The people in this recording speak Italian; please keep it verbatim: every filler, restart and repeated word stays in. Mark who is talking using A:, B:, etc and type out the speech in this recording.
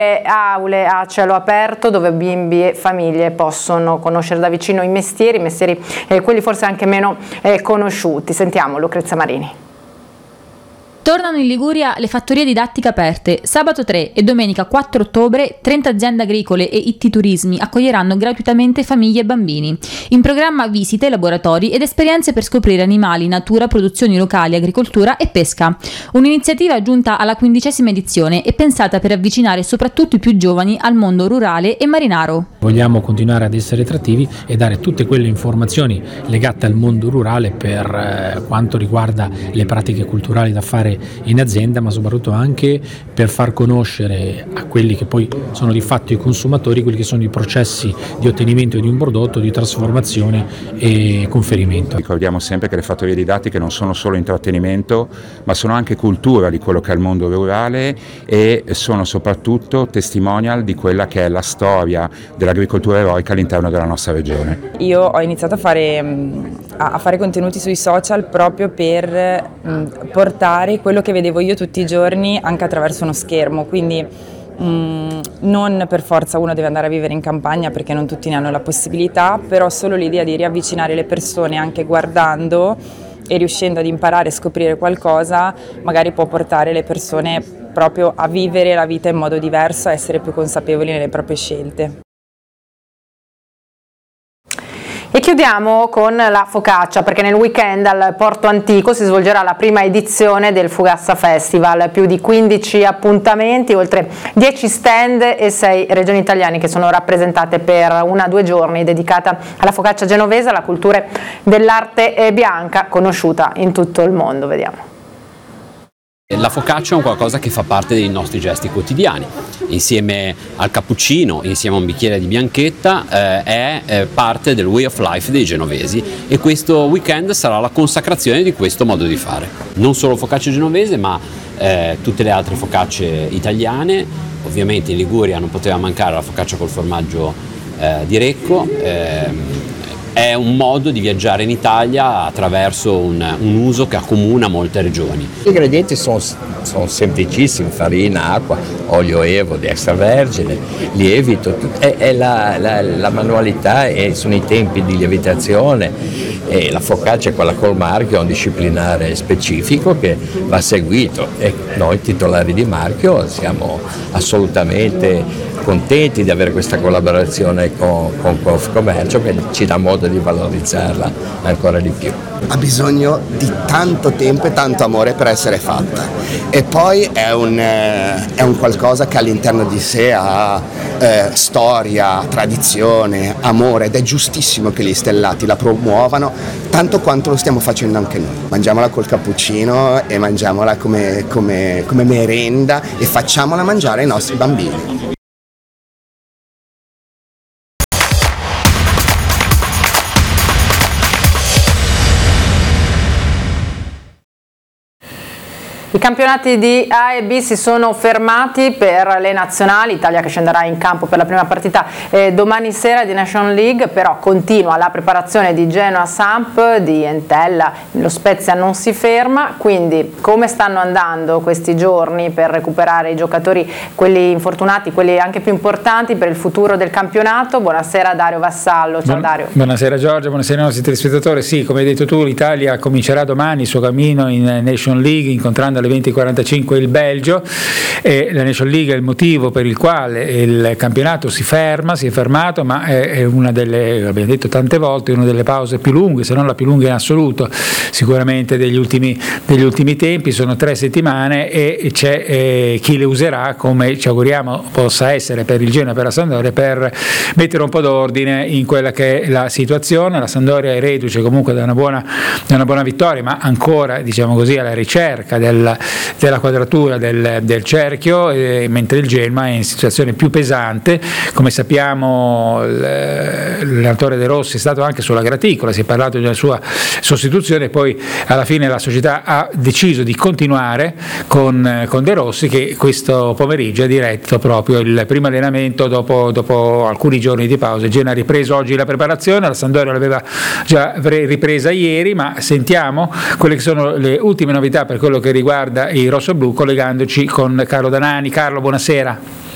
A: Aule a cielo aperto dove bimbi e famiglie possono conoscere da vicino i mestieri, i mestieri eh, quelli forse anche meno eh, conosciuti. Sentiamo Lucrezia Marini.
B: Tornano in Liguria le fattorie didattiche aperte. Sabato tre e domenica quattro ottobre trenta aziende agricole e I T Turismi accoglieranno gratuitamente famiglie e bambini. In programma visite, laboratori ed esperienze per scoprire animali, natura, produzioni locali, agricoltura e pesca. Un'iniziativa giunta alla quindicesima edizione e pensata per avvicinare soprattutto i più giovani al mondo rurale e marinaro.
C: Vogliamo continuare ad essere attrattivi e dare tutte quelle informazioni legate al mondo rurale per eh, quanto riguarda le pratiche culturali da fare in azienda, ma soprattutto anche per far conoscere a quelli che poi sono di fatto i consumatori quelli che sono i processi di ottenimento di un prodotto, di trasformazione e conferimento.
D: Ricordiamo sempre che le fattorie didattiche non sono solo intrattenimento, ma sono anche cultura di quello che è il mondo rurale e sono soprattutto testimonial di quella che è la storia dell'agricoltura eroica all'interno della nostra regione.
E: Io ho iniziato a fare, a fare contenuti sui social proprio per portare quello che vedevo io tutti i giorni anche attraverso uno schermo, quindi mh, non per forza uno deve andare a vivere in campagna perché non tutti ne hanno la possibilità, però solo l'idea di riavvicinare le persone anche guardando e riuscendo ad imparare e scoprire qualcosa magari può portare le persone proprio a vivere la vita in modo diverso, a essere più consapevoli nelle proprie scelte.
A: E chiudiamo con la focaccia, perché nel weekend al Porto Antico si svolgerà la prima edizione del Fugassa Festival, più di quindici appuntamenti, oltre dieci stand e sei regioni italiane che sono rappresentate per una o due giorni dedicata alla focaccia genovese, alla cultura dell'arte bianca conosciuta in tutto il mondo. Vediamo.
F: La focaccia è un qualcosa che fa parte dei nostri gesti quotidiani, insieme al cappuccino, insieme a un bicchiere di bianchetta, eh, è eh, parte del way of life dei genovesi e questo weekend sarà la consacrazione di questo modo di fare. Non solo focaccia genovese, ma eh, tutte le altre focacce italiane. Ovviamente in Liguria non poteva mancare la focaccia col formaggio eh, di Recco. Eh, È un modo di viaggiare in Italia attraverso un, un uso che accomuna molte regioni.
G: Gli ingredienti sono, sono semplicissimi: farina, acqua, olio evo di extravergine, lievito, è, è la, la, la manualità e sono i tempi di lievitazione. E la focaccia è quella col marchio, è un disciplinare specifico che va seguito e noi titolari di marchio siamo assolutamente contenti di avere questa collaborazione con, con Confcommercio che ci dà modo di valorizzarla ancora di più.
H: Ha bisogno di tanto tempo e tanto amore per essere fatta e poi è un, eh, è un qualcosa che all'interno di sé ha eh, storia, tradizione, amore ed è giustissimo che gli stellati la promuovano tanto quanto lo stiamo facendo anche noi. Mangiamola col cappuccino e mangiamola come, come, come merenda e facciamola mangiare ai nostri bambini.
A: I campionati di A e B si sono fermati per le nazionali, Italia che scenderà in campo per la prima partita eh, domani sera di Nation League, però continua la preparazione di Genoa Samp, di Entella, lo Spezia non si ferma, quindi come stanno andando questi giorni per recuperare i giocatori, quelli infortunati, quelli anche più importanti per il futuro del campionato? Buonasera Dario Vassallo, ciao
I: Buon,
A: Dario.
I: Buonasera Giorgio, buonasera ai nostri telespettatori. Sì, come hai detto tu, l'Italia comincerà domani il suo cammino in Nation League incontrando alle venti e quarantacinque il Belgio e la Nation League è il motivo per il quale il campionato si ferma, si è fermato, ma è una delle, abbiamo detto tante volte, una delle pause più lunghe, se non la più lunga in assoluto sicuramente degli ultimi, degli ultimi tempi. Sono tre settimane e c'è eh, chi le userà, come ci auguriamo possa essere per il Genoa e per la Sampdoria, per mettere un po' d'ordine in quella che è la situazione. La Sampdoria è reduce comunque da una buona, da una buona vittoria, ma ancora, diciamo così, alla ricerca del della quadratura del, del cerchio, eh, mentre il Genoa è in situazione più pesante. Come sappiamo l'allenatore De Rossi è stato anche sulla graticola, si è parlato di una sua sostituzione, poi alla fine la società ha deciso di continuare con, con De Rossi, che questo pomeriggio ha diretto proprio il primo allenamento dopo, dopo alcuni giorni di pausa. Il Genoa ha ripreso oggi la preparazione, la Sampdoria l'aveva già ripresa ieri, ma sentiamo quelle che sono le ultime novità per quello che riguarda i rossoblù, collegandoci con Carlo Danani. Carlo, buonasera.